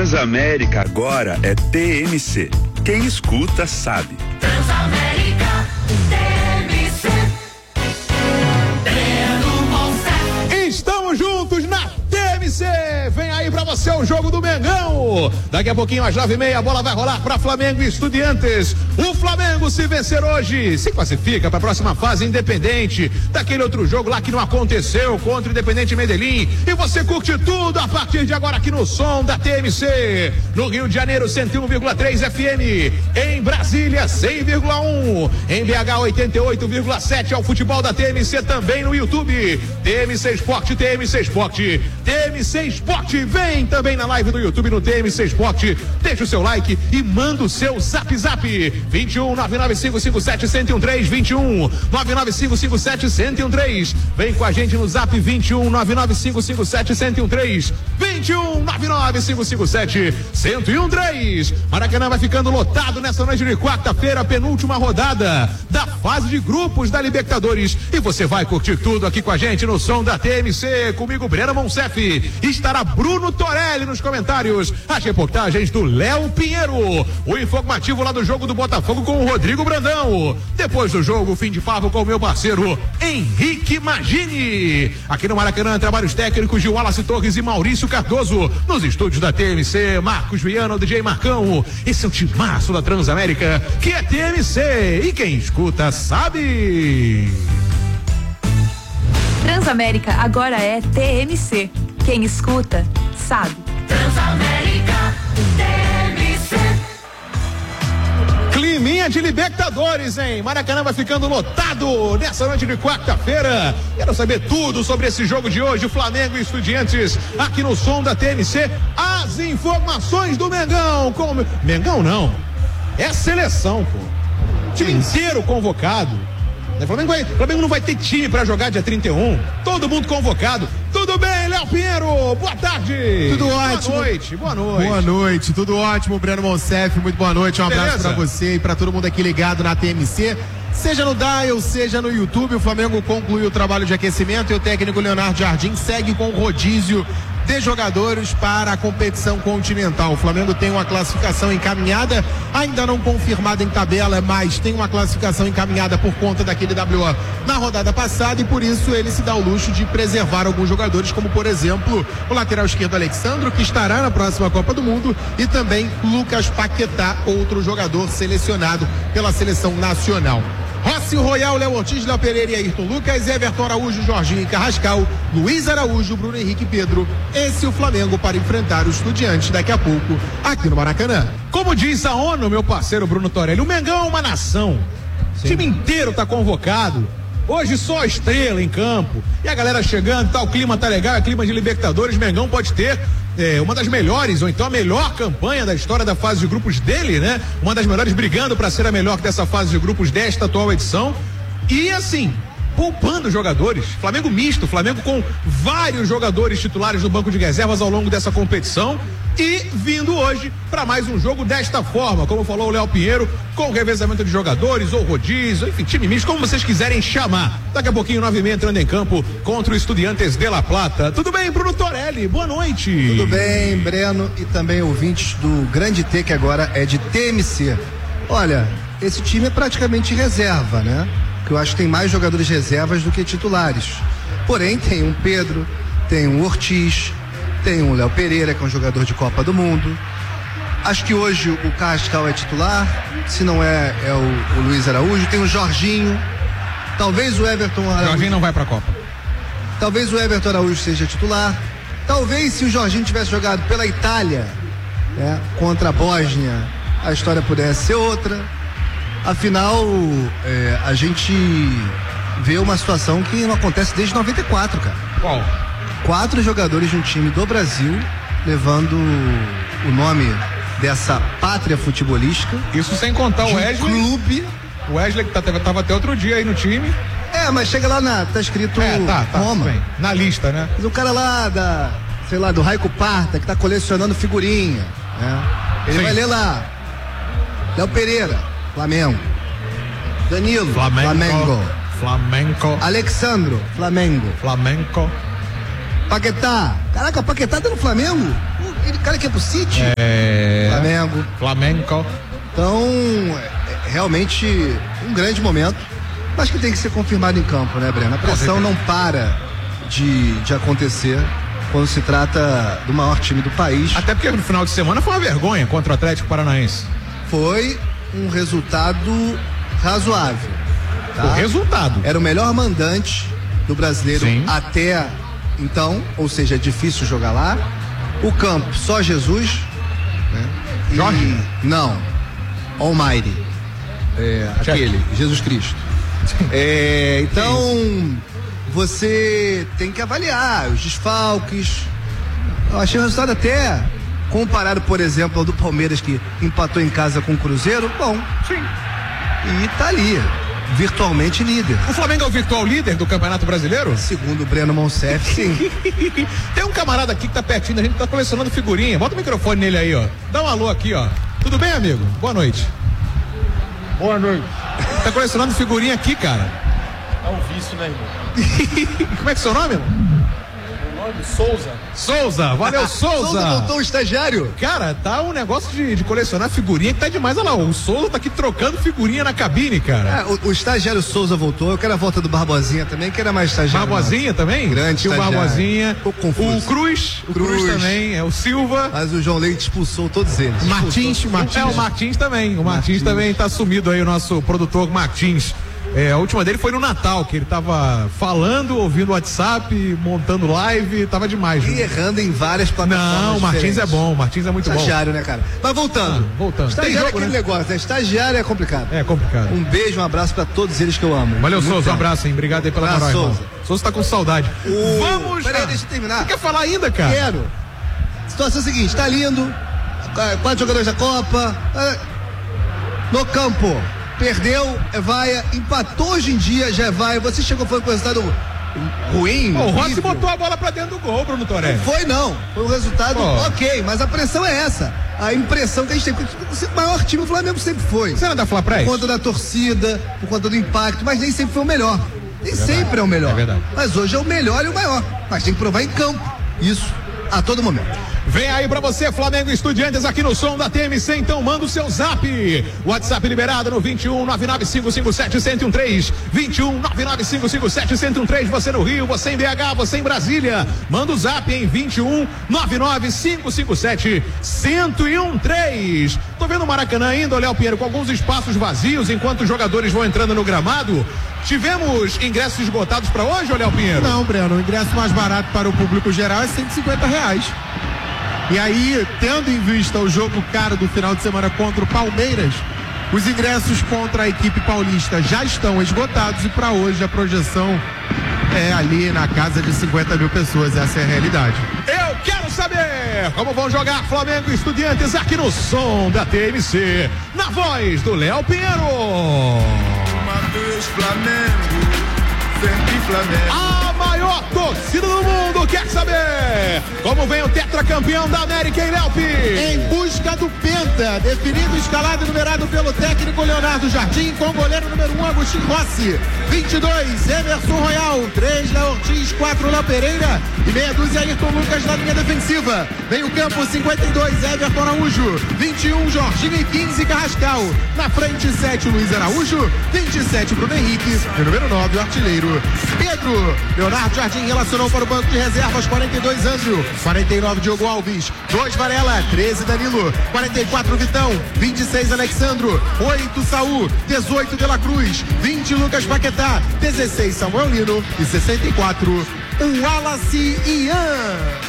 Transamérica agora é TMC. Quem escuta sabe. Transamérica, TMC. Estamos juntos na TMC. Vem aí pra você o jogo do Mengão. Daqui a pouquinho, às 9h30, a bola vai rolar pra Flamengo e Estudiantes. O Flamengo, se vencer hoje, se classifica pra próxima fase, independente daquele outro jogo lá que não aconteceu contra o Independente Medellín. E você curte tudo a partir de agora aqui no som da TMC. No Rio de Janeiro, 101,3 FM. Em Brasília, 100,1. Em BH, 88,7 ao futebol da TMC também no YouTube. TMC Esporte, TMC Esporte, TMC Esporte. Vem também na live do YouTube no TMC Esporte. Deixa o seu like e manda o seu zap zap. 21 99557 1013 21 99557 1013. Vem com a gente no zap 21 99557 1013 21 99557 1013. Maracanã vai ficando lotado nessa noite de quarta-feira, penúltima rodada da fase de grupos da Libertadores. E você vai curtir tudo aqui com a gente no som da TMC. Comigo, Breno Monsef. Estará Bruno Torelli nos comentários. As reportagens do Léo Pinheiro. O informativo lá do jogo do Botafogo com o Rodrigo Brandão. Depois do jogo, fim de papo com o meu parceiro Henrique Magini. Aqui no Maracanã, trabalhos técnicos de Wallace Torres e Maurício Cardoso. Nos estúdios da TMC, Marcos Viana, o DJ Marcão. Esse é o timaço da Transamérica, que é TMC. E quem escuta sabe. Transamérica agora é TMC. Quem escuta sabe. Transamérica, TMC. Climinha de Libertadores, hein? Maracanã vai ficando lotado nessa noite de quarta-feira. Quero saber tudo sobre esse jogo de hoje, Flamengo e Estudiantes, aqui no som da TMC. As informações do Mengão. Mengão não, é a seleção, pô. O time inteiro convocado. O Flamengo não vai ter time pra jogar dia 31. Todo mundo convocado. Tudo bem, Léo Pinheiro? Boa tarde. Tudo ótimo. Boa noite. Boa noite. Boa noite. Tudo ótimo, Breno Monsef. Muito boa noite. Um abraço pra você e pra todo mundo aqui ligado na TMC. Seja no Dial, seja no YouTube, o Flamengo concluiu o trabalho de aquecimento e o técnico Leonardo Jardim segue com o rodízio de jogadores para a competição continental. O Flamengo tem uma classificação encaminhada, ainda não confirmada em tabela, mas tem uma classificação encaminhada por conta daquele WO na rodada passada, e por isso ele se dá o luxo de preservar alguns jogadores, como por exemplo o lateral esquerdo Alexandro, que estará na próxima Copa do Mundo, e também Lucas Paquetá, outro jogador selecionado pela seleção nacional. Rossi, Royal, Léo Ortiz, Léo Pereira e Ayrton Lucas, Everton Araújo, Jorginho e Carrascal, Luiz Araújo, Bruno Henrique e Pedro. Esse é o Flamengo para enfrentar os Estudiantes daqui a pouco aqui no Maracanã. Como diz a ONU, meu parceiro Bruno Torelli, o Mengão é uma nação. O time inteiro tá convocado. Hoje só estrela em campo. E a galera chegando, tá, o clima tá legal, é clima de Libertadores. Mengão pode ter uma das melhores, ou então a melhor campanha da história da fase de grupos dele, né? Uma das melhores, brigando para ser a melhor dessa fase de grupos desta atual edição. E assim, poupando jogadores. Flamengo misto, Flamengo com vários jogadores titulares no banco de reservas ao longo dessa competição. E vindo hoje para mais um jogo desta forma, como falou o Léo Pinheiro, com revezamento de jogadores ou rodízio, enfim, time misto, como vocês quiserem chamar. Daqui a pouquinho, 9h30, entrando em campo contra o Estudiantes de La Plata. Tudo bem, Bruno Torelli? Boa noite. Tudo bem, Breno, e também ouvintes do Grande T, que agora é de TMC. Olha, esse time é praticamente reserva, né? Que eu acho que tem mais jogadores reservas do que titulares. Porém, tem um Pedro, tem um Ortiz, tem um Léo Pereira, que é um jogador de Copa do Mundo. Acho que hoje o Carrascal é titular, se não é o Luiz Araújo. Tem o Jorginho, talvez o Everton Araújo. Jorginho não vai pra Copa. Talvez o Everton Araújo seja titular. Talvez, se o Jorginho tivesse jogado pela Itália, né, contra a Bósnia, a história pudesse ser outra. Afinal, a gente vê uma situação que não acontece desde 94, cara. Qual? 4 jogadores de um time do Brasil levando o nome dessa pátria futebolística. Isso sem contar o Wesley. Clube. O Wesley que tava até outro dia aí no time. Mas chega lá tá escrito Roma. Bem, na lista, né? Mas o cara lá do Raico Parta, que tá colecionando figurinha, né? Ele vai ler lá. Léo Pereira, Flamengo. Danilo, Flamengo. Alexandro, Flamengo. Paquetá. Caraca, Paquetá tá no Flamengo? Ele, cara, que é pro City? Flamengo. Então, realmente um grande momento, mas que tem que ser confirmado em campo, né, Breno? A pressão não para de acontecer quando se trata do maior time do país. Até porque no final de semana foi uma vergonha contra o Atlético Paranaense. Foi um resultado razoável. Tá? O resultado. Era o melhor mandante do brasileiro até então, ou seja, é difícil jogar lá. O campo, só Jesus. Né? Jorge? Não. Almighty. Aquele, Jesus Cristo. Então, você tem que avaliar os desfalques. Eu achei o resultado até, comparado, por exemplo, ao do Palmeiras, que empatou em casa com o Cruzeiro, bom. Sim. E tá ali, virtualmente líder. O Flamengo é o virtual líder do Campeonato Brasileiro? Segundo o Breno Monsef, sim. Tem um camarada aqui que tá pertinho da gente, tá colecionando figurinha. Bota o microfone nele aí, ó. Dá um alô aqui, ó. Tudo bem, amigo? Boa noite. Boa noite. Tá colecionando figurinha aqui, cara. É um vício, né, irmão? Como é que é seu nome, irmão? Meu nome? Souza. Valeu, Souza. Souza voltou o estagiário. Cara, tá um negócio de colecionar figurinha que tá demais. Olha lá, o Souza tá aqui trocando figurinha na cabine, cara. O estagiário Souza voltou. Eu quero a volta do Barbosinha também, que era mais estagiário. Barbosinha também? Grande o Barbosinha. Um o Cruz. O Cruz também. É o Silva. Mas o João Leite expulsou todos eles. Martins. É, o Martins também. O Martins também tá sumido aí, o nosso produtor Martins. A última dele foi no Natal, que ele tava falando, ouvindo o WhatsApp, montando live, tava demais. E errando em várias plataformas. Não, o Martins é bom, o Martins é muito bom. Estagiário, né, cara? Mas voltando. Estagiário é aquele negócio, né? Estagiário é complicado. É complicado. Um beijo, um abraço pra todos eles que eu amo. Valeu, Souza, um abraço, hein? Obrigado aí pela moral, irmão. Souza tá com saudade. Vamos! Peraí, deixa eu terminar. Você quer falar ainda, cara? Quero. Situação é a seguinte, tá lindo, 4 jogadores da Copa, no campo. Perdeu, é vaia, empatou hoje em dia, já é vaia. Você chegou, foi com o resultado ruim. O Rossi botou a bola pra dentro do gol, Bruno Torelli. Foi um resultado ok, mas a pressão é essa. A impressão que a gente tem, porque o maior time o Flamengo sempre foi. Você não dá falar pra isso? Por conta da torcida, por conta do impacto, mas nem sempre foi o melhor. Nem sempre é o melhor. É verdade. Mas hoje é o melhor e o maior. Mas tem que provar em campo. Isso a todo momento. Vem aí pra você, Flamengo Estudiantes, aqui no som da TMC, então manda o seu zap. WhatsApp liberado no 21 99557-1013. 21 99557-1013. Você no Rio, você em BH, você em Brasília. Manda o zap em 21 99557-1013. Tô vendo o Maracanã ainda, Léo Pinheiro, com alguns espaços vazios enquanto os jogadores vão entrando no gramado. Tivemos ingressos esgotados pra hoje, Léo Pinheiro? Não, Breno, o ingresso mais barato para o público geral é R$150. E aí, tendo em vista o jogo caro do final de semana contra o Palmeiras, os ingressos contra a equipe paulista já estão esgotados e para hoje a projeção é ali na casa de 50 mil pessoas. Essa é a realidade. Eu quero saber como vão jogar Flamengo e Estudiantes aqui no som da TMC, na voz do Léo Pinheiro. Uma vez Flamengo, sempre Flamengo. A maior torcida do mundo quer saber como vem o tetracampeão da América em Léo Pinheiro. Em busca do Penta, definido, escalado e numerado pelo técnico Leonardo Jardim, com o goleiro número 1, Agostinho Rossi, 22, Emerson Royal, 3, Léo Ortiz, 4, Léo Pereira e meia dúzia, Ayrton Lucas na linha defensiva. Vem o campo, 52, Everton Araújo, 21, Jorginho e 15, Carrascal. Na frente, 7, Luiz Araújo, 27, Bruno Henrique e o número 9, o artilheiro Pedro. Leonardo Jardim relacionou para o banco de reservas, 42, Andrew, 49, Diogo Alves, 2, Varela, 13, Danilo, 44, Vitão, 26, Alexandro, 8, Saul, 18, De La Cruz, 20, Lucas Paquetá, 16, Samuel Lino e 64, o Wallace Ian.